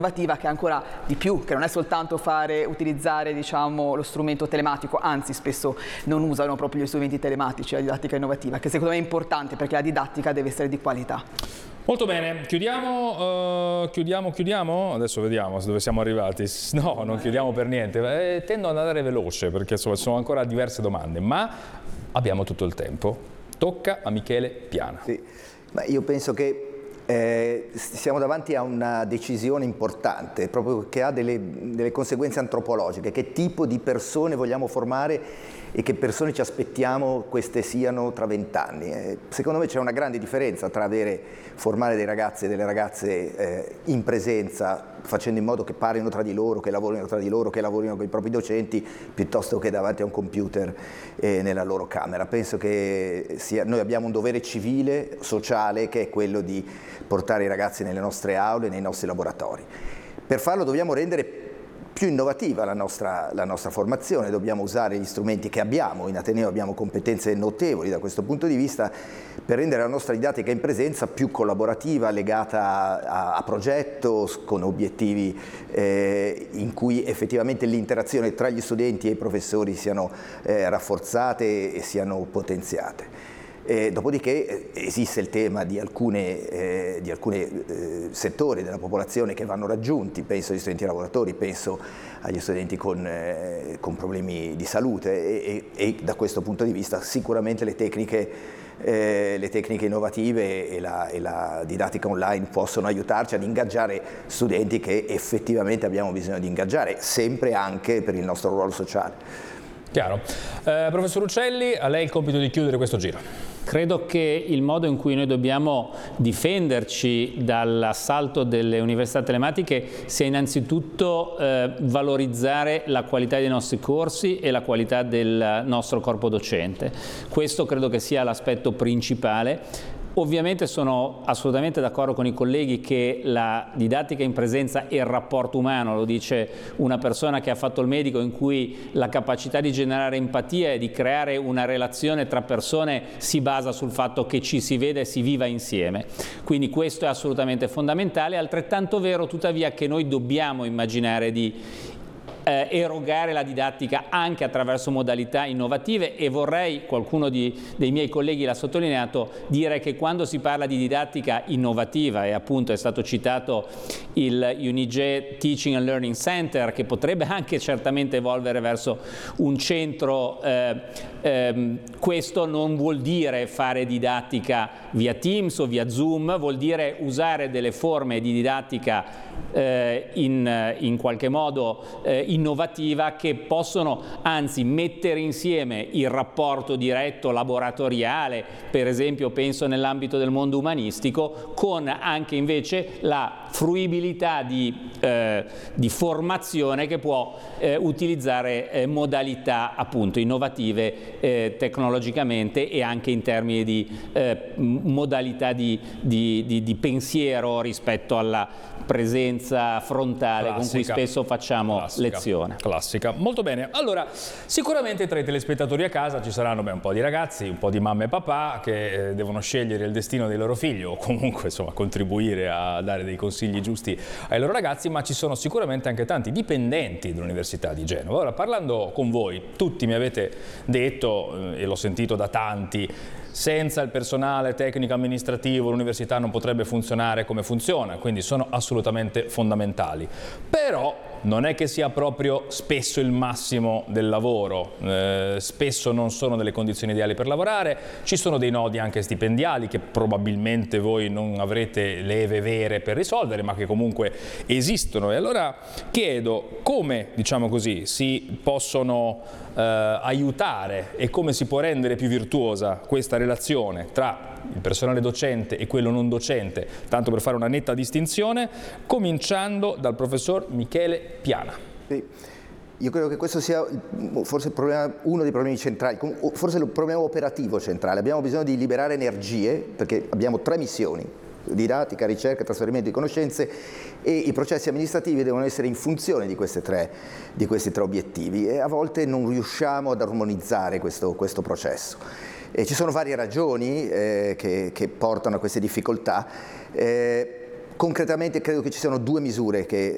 innovativa che è ancora di più, che non è soltanto utilizzare diciamo, lo strumento telematico, anzi spesso non usano proprio gli strumenti telematici, la didattica innovativa, che secondo me è importante perché la didattica deve essere di qualità. Molto bene, chiudiamo, adesso vediamo dove siamo arrivati. No, non chiudiamo per niente, tendo ad andare veloce perché insomma, sono ancora diverse domande, ma abbiamo tutto il tempo. Tocca a Michele Piana. Sì, ma io penso che siamo davanti a una decisione importante, proprio che ha delle conseguenze antropologiche. Che tipo di persone vogliamo formare e che persone ci aspettiamo queste siano tra 20 anni? Secondo me c'è una grande differenza tra formare dei ragazzi e delle ragazze in presenza, facendo in modo che parlino tra di loro, che lavorino tra di loro, che lavorino con i propri docenti, piuttosto che davanti a un computer nella loro camera. Penso che noi abbiamo un dovere civile, sociale, che è quello di portare i ragazzi nelle nostre aule, nei nostri laboratori. Per farlo dobbiamo rendere più innovativa la nostra formazione, dobbiamo usare gli strumenti che abbiamo, in Ateneo abbiamo competenze notevoli da questo punto di vista, per rendere la nostra didattica in presenza più collaborativa, legata a progetto, con obiettivi in cui effettivamente l'interazione tra gli studenti e i professori siano rafforzate e siano potenziate. Dopodiché esiste il tema di alcuni settori della popolazione che vanno raggiunti, penso agli studenti lavoratori, penso agli studenti con problemi di salute e da questo punto di vista sicuramente le tecniche innovative e la didattica online possono aiutarci ad ingaggiare studenti che effettivamente abbiamo bisogno di ingaggiare, sempre anche per il nostro ruolo sociale. Chiaro. Professor Uccelli, a lei il compito di chiudere questo giro. Credo che il modo in cui noi dobbiamo difenderci dall'assalto delle università telematiche sia innanzitutto valorizzare la qualità dei nostri corsi e la qualità del nostro corpo docente. Questo credo che sia l'aspetto principale. Ovviamente sono assolutamente d'accordo con i colleghi che la didattica in presenza e il rapporto umano, lo dice una persona che ha fatto il medico, in cui la capacità di generare empatia e di creare una relazione tra persone si basa sul fatto che ci si vede e si viva insieme. Quindi questo è assolutamente fondamentale, altrettanto vero tuttavia che noi dobbiamo immaginare di erogare la didattica anche attraverso modalità innovative e vorrei, qualcuno dei miei colleghi l'ha sottolineato, dire che quando si parla di didattica innovativa, e appunto è stato citato il UNIGE Teaching and Learning Center, che potrebbe anche certamente evolvere verso un centro, questo non vuol dire fare didattica via Teams o via Zoom, vuol dire usare delle forme di didattica in qualche modo innovativa che possono anzi mettere insieme il rapporto diretto laboratoriale, per esempio penso nell'ambito del mondo umanistico, con anche invece la fruibilità di formazione che può utilizzare modalità appunto innovative tecnologicamente e anche in termini di modalità di pensiero rispetto alla presenza frontale classica, con cui spesso facciamo lezione. Classica. Molto bene. Allora, sicuramente tra i telespettatori a casa ci saranno un po' di ragazzi, un po' di mamma e papà che devono scegliere il destino dei loro figli o comunque insomma contribuire a dare dei consigli giusti ai loro ragazzi, ma ci sono sicuramente anche tanti dipendenti dell'Università di Genova. Ora, parlando con voi, tutti mi avete detto, e l'ho sentito da tanti, senza il personale tecnico amministrativo l'università non potrebbe funzionare come funziona, quindi sono assolutamente fondamentali. Però non è che sia proprio spesso il massimo del lavoro, spesso non sono delle condizioni ideali per lavorare, ci sono dei nodi anche stipendiali che probabilmente voi non avrete leve vere per risolvere, ma che comunque esistono. E allora chiedo come, diciamo così, si possono aiutare e come si può rendere più virtuosa questa relazione tra il personale docente e quello non docente, tanto per fare una netta distinzione, cominciando dal professor Michele Piana. Sì. Io credo che questo sia forse uno dei problemi centrali, forse il problema operativo centrale. Abbiamo bisogno di liberare energie perché abbiamo 3 missioni: didattica, ricerca, trasferimento di conoscenze, e i processi amministrativi devono essere in funzione di questi tre obiettivi e a volte non riusciamo ad armonizzare questo processo. Ci sono varie ragioni che portano a queste difficoltà. Concretamente credo che ci siano 2 misure che